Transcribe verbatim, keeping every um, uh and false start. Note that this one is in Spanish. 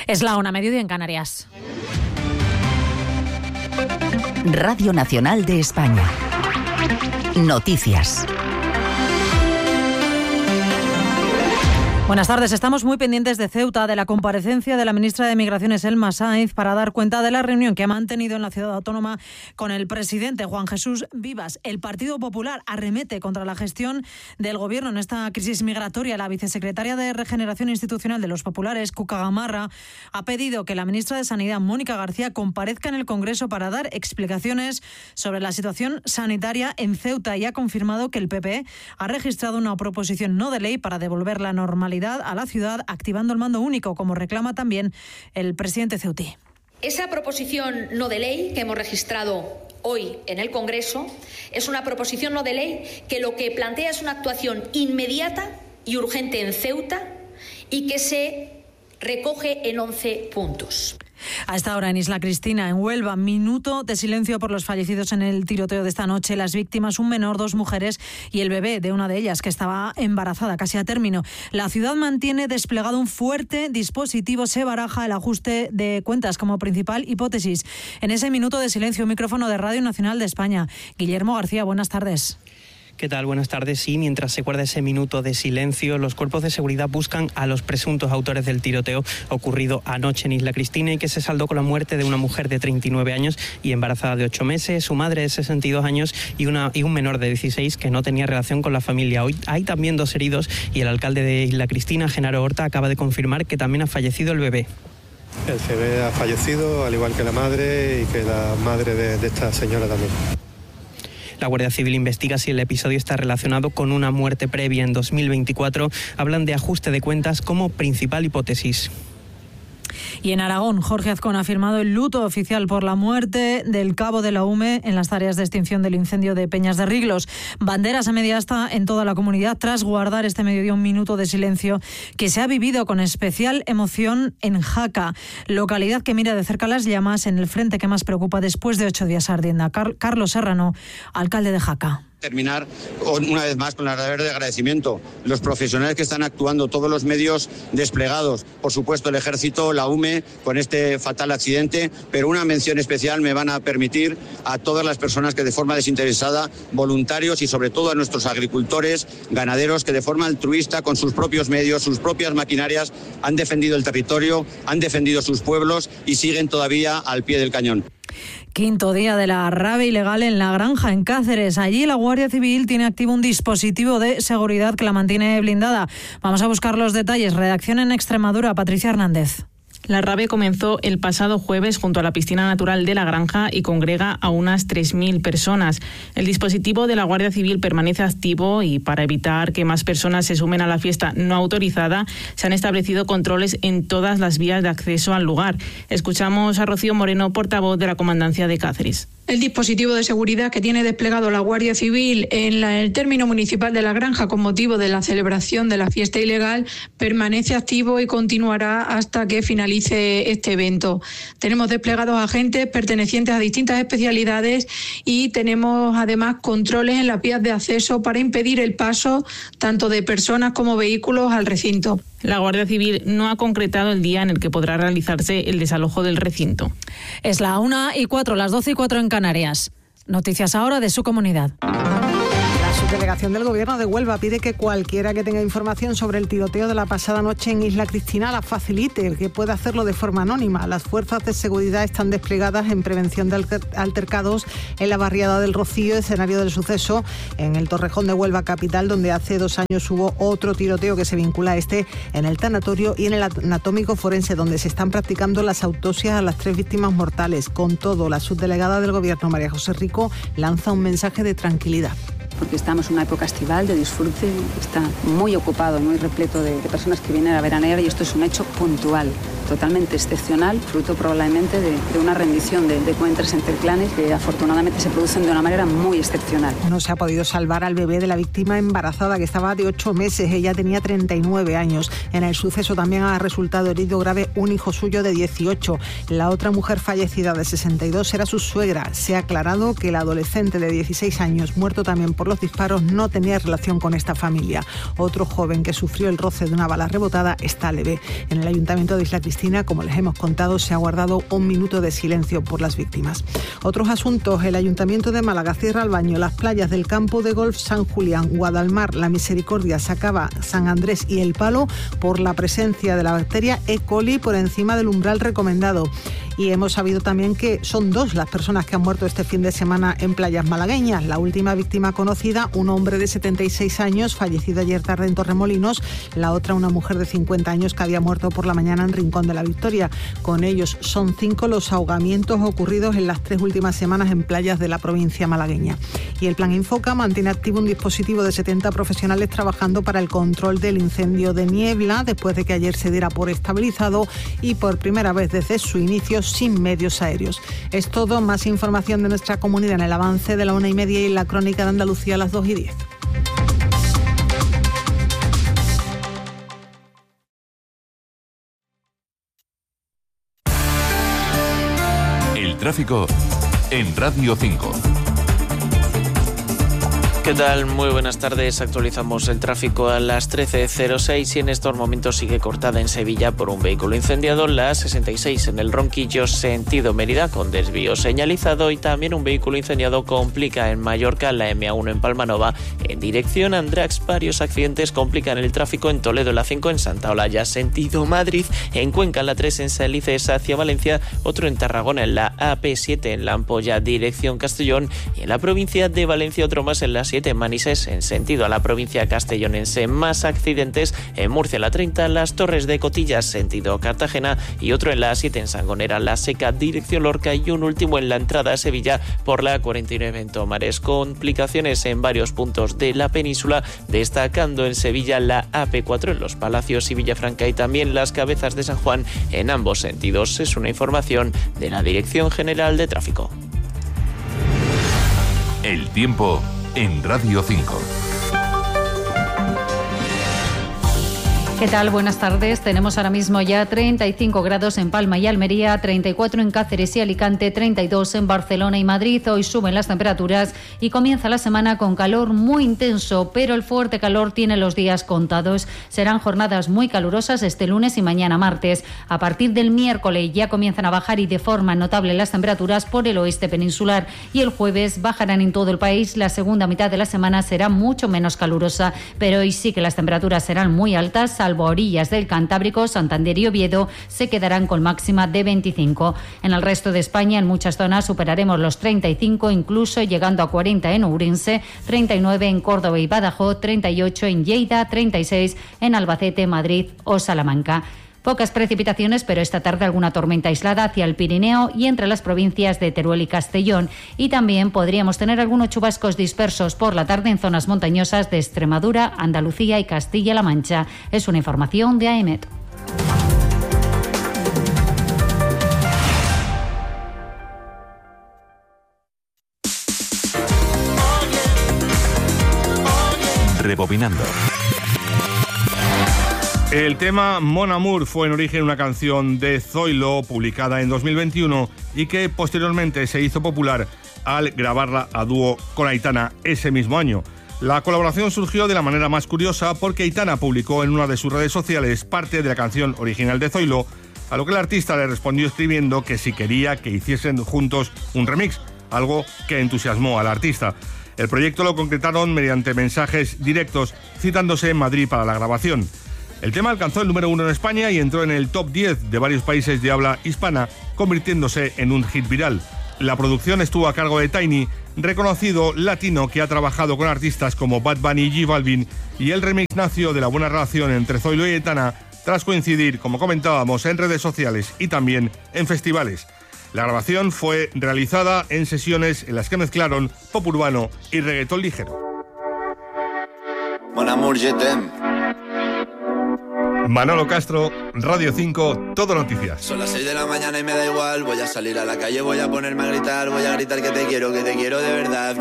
Es la una, mediodía en Canarias. Radio Nacional de España. Noticias. Buenas tardes. Estamos muy pendientes de Ceuta, de la comparecencia de la ministra de Migraciones, Elma Sáenz, para dar cuenta de la reunión que ha mantenido en la ciudad autónoma con el presidente Juan Jesús Vivas. El Partido Popular arremete contra la gestión del gobierno en esta crisis migratoria. La vicesecretaria de Regeneración Institucional de los Populares, Cuca Gamarra, ha pedido que la ministra de Sanidad, Mónica García, comparezca en el Congreso para dar explicaciones sobre la situación sanitaria en Ceuta y ha confirmado que el P P ha registrado una proposición no de ley para devolver la normalidad a la ciudad, activando el mando único, como reclama también el presidente ceutí. Esa proposición no de ley que hemos registrado hoy en el Congreso es una proposición no de ley que lo que plantea es una actuación inmediata y urgente en Ceuta y que se recoge en once puntos. A esta hora en Isla Cristina, en Huelva, minuto de silencio por los fallecidos en el tiroteo de esta noche. Las víctimas, un menor, dos mujeres y el bebé de una de ellas, que estaba embarazada casi a término. La ciudad mantiene desplegado un fuerte dispositivo. Se baraja el ajuste de cuentas como principal hipótesis. En ese minuto de silencio, micrófono de Radio Nacional de España. Guillermo García, buenas tardes. ¿Qué tal? Buenas tardes. Sí, mientras se guarda ese minuto de silencio, los cuerpos de seguridad buscan a los presuntos autores del tiroteo ocurrido anoche en Isla Cristina y que se saldó con la muerte de una mujer de treinta y nueve años y embarazada de ocho meses, su madre de sesenta y dos años y, una, y un menor de dieciséis que no tenía relación con la familia. Hoy hay también dos heridos y el alcalde de Isla Cristina, Genaro Horta, acaba de confirmar que también ha fallecido el bebé. El bebé ha fallecido, al igual que la madre y que la madre de, de esta señora también. La Guardia Civil investiga si el episodio está relacionado con una muerte previa en dos mil veinticuatro. Hablan de ajuste de cuentas como principal hipótesis. Y en Aragón, Jorge Azcón ha firmado el luto oficial por la muerte del cabo de la U M E en las tareas de extinción del incendio de Peñas de Riglos. Banderas a media asta en toda la comunidad tras guardar este mediodía un minuto de silencio que se ha vivido con especial emoción en Jaca, localidad que mira de cerca las llamas en el frente que más preocupa después de ocho días ardiendo. Car- Carlos Serrano, alcalde de Jaca. Terminar una vez más con la palabra de agradecimiento. Los profesionales que están actuando, todos los medios desplegados, por supuesto el Ejército, la U M E, con este fatal accidente, pero una mención especial me van a permitir a todas las personas que de forma desinteresada, voluntarios y sobre todo a nuestros agricultores, ganaderos que de forma altruista, con sus propios medios, sus propias maquinarias, han defendido el territorio, han defendido sus pueblos y siguen todavía al pie del cañón. Quinto día de la rabia ilegal en La Granja, en Cáceres. Allí la Guardia Civil tiene activo un dispositivo de seguridad que la mantiene blindada. Vamos a buscar los detalles. Redacción en Extremadura, Patricia Hernández. La rave comenzó el pasado jueves junto a la piscina natural de La Granja y congrega a unas tres mil personas. El dispositivo de la Guardia Civil permanece activo y para evitar que más personas se sumen a la fiesta no autorizada, se han establecido controles en todas las vías de acceso al lugar. Escuchamos a Rocío Moreno, portavoz de la Comandancia de Cáceres. El dispositivo de seguridad que tiene desplegado la Guardia Civil en la, el término municipal de La Granja con motivo de la celebración de la fiesta ilegal permanece activo y continuará hasta que finalice este evento. Tenemos desplegados agentes pertenecientes a distintas especialidades y tenemos además controles en las vías de acceso para impedir el paso tanto de personas como vehículos al recinto. La Guardia Civil no ha concretado el día en el que podrá realizarse el desalojo del recinto. Es la una y cuatro, las doce y cuatro en Canarias. Noticias ahora de su comunidad. La subdelegación del Gobierno de Huelva pide que cualquiera que tenga información sobre el tiroteo de la pasada noche en Isla Cristina la facilite, que pueda hacerlo de forma anónima. Las fuerzas de seguridad están desplegadas en prevención de altercados en la barriada del Rocío, escenario del suceso en el Torrejón de Huelva capital, donde hace dos años hubo otro tiroteo que se vincula a este en el tanatorio y en el anatómico forense, donde se están practicando las autopsias a las tres víctimas mortales. Con todo, la subdelegada del Gobierno, María José Rico, lanza un mensaje de tranquilidad. Porque estamos en una época estival de disfrute, está muy ocupado, muy repleto de, de personas que vienen a veranear y esto es un hecho puntual, totalmente excepcional, fruto probablemente de, de una rendición de, de cuentas entre clanes que afortunadamente se producen de una manera muy excepcional. No se ha podido salvar al bebé de la víctima embarazada que estaba de ocho meses, ella tenía treinta y nueve años. En el suceso también ha resultado herido grave un hijo suyo de dieciocho. La otra mujer fallecida de sesenta y dos era su suegra. Se ha aclarado que el adolescente de dieciséis años, muerto también por por los disparos no tenía relación con esta familia. Otro joven que sufrió el roce de una bala rebotada está leve. En el Ayuntamiento de Isla Cristina, como les hemos contado, se ha guardado un minuto de silencio por las víctimas. Otros asuntos: el Ayuntamiento de Málaga cierra al baño las playas del campo de golf San Julián, Guadalmar, La Misericordia, Sacaba, San Andrés y El Palo por la presencia de la bacteria E. coli por encima del umbral recomendado. Y hemos sabido también que son dos las personas que han muerto este fin de semana en playas malagueñas. La última víctima conocida, un hombre de setenta y seis años, fallecido ayer tarde en Torremolinos. La otra, una mujer de cincuenta años que había muerto por la mañana en Rincón de la Victoria. Con ellos son cinco los ahogamientos ocurridos en las tres últimas semanas en playas de la provincia malagueña. Y el Plan Infoca mantiene activo un dispositivo de setenta profesionales trabajando para el control del incendio de Niebla, después de que ayer se diera por estabilizado y por primera vez desde su inicio sin medios aéreos. Es todo. Más información de nuestra comunidad en el avance de la una y media y la crónica de Andalucía a las dos y diez. El tráfico en Radio cinco. ¿Qué tal? Muy buenas tardes. Actualizamos el tráfico a las trece cero seis y en estos momentos sigue cortada en Sevilla por un vehículo incendiado, la sesenta y seis en el Ronquillo sentido Mérida con desvío señalizado, y también un vehículo incendiado complica en Mallorca la eme a uno en Palmanova en dirección a Andrax. Varios accidentes complican el tráfico en Toledo la cinco en Santa Olalla sentido Madrid, en Cuenca la tres en Salices hacia Valencia, otro en Tarragona en la A P siete en La Ampolla dirección Castellón, y en la provincia de Valencia otro más en la siete en Manises en sentido a la provincia castellonense. Más accidentes en Murcia la treinta, Las Torres de Cotillas sentido Cartagena, y otro en la siete en Sangonera La Seca dirección Lorca, y un último en la entrada a Sevilla por la cuarenta y nueve en Tomares. Complicaciones en varios puntos de la península, destacando en Sevilla la A P cuatro en Los Palacios y Villafranca, y también Las Cabezas de San Juan en ambos sentidos. Es una información de la Dirección General de Tráfico. El tiempo en Radio cinco. ¿Qué tal? Buenas tardes. Tenemos ahora mismo ya treinta y cinco grados en Palma y Almería, treinta y cuatro en Cáceres y Alicante, treinta y dos en Barcelona y Madrid. Hoy suben las temperaturas y comienza la semana con calor muy intenso, pero el fuerte calor tiene los días contados. Serán jornadas muy calurosas este lunes y mañana martes. A partir del miércoles ya comienzan a bajar y de forma notable las temperaturas por el oeste peninsular, y el jueves bajarán en todo el país. La segunda mitad de la semana será mucho menos calurosa, pero hoy sí que las temperaturas serán muy altas, salvo a orillas del Cantábrico, Santander y Oviedo, se quedarán con máxima de veinticinco. En el resto de España, en muchas zonas, superaremos los treinta y cinco, incluso llegando a cuarenta en Ourense, treinta y nueve en Córdoba y Badajoz, treinta y ocho en Lleida, treinta y seis en Albacete, Madrid o Salamanca. Pocas precipitaciones, pero esta tarde alguna tormenta aislada hacia el Pirineo y entre las provincias de Teruel y Castellón. Y también podríamos tener algunos chubascos dispersos por la tarde en zonas montañosas de Extremadura, Andalucía y Castilla-La Mancha. Es una información de A E M E T. Rebobinando. El tema Mon Amour fue en origen una canción de Zoilo publicada en dos mil veintiuno y que posteriormente se hizo popular al grabarla a dúo con Aitana ese mismo año. La colaboración surgió de la manera más curiosa porque Aitana publicó en una de sus redes sociales parte de la canción original de Zoilo, a lo que el artista le respondió escribiendo que si quería que hiciesen juntos un remix, algo que entusiasmó al artista. El proyecto lo concretaron mediante mensajes directos citándose en Madrid para la grabación. El tema alcanzó el número uno en España y entró en el top diez de varios países de habla hispana, convirtiéndose en un hit viral. La producción estuvo a cargo de Tiny, reconocido latino que ha trabajado con artistas como Bad Bunny y J Balvin, y el remix nació de la buena relación entre Zoilo y Aitana tras coincidir, como comentábamos, en redes sociales y también en festivales. La grabación fue realizada en sesiones en las que mezclaron pop urbano y reggaetón ligero. Mon amour, je t'aime. Manolo Castro, Radio cinco, Todo Noticias. Son las seis de la mañana y me da igual. Voy a salir a la calle, voy a ponerme a gritar. Voy a gritar que te quiero, que te quiero de verdad.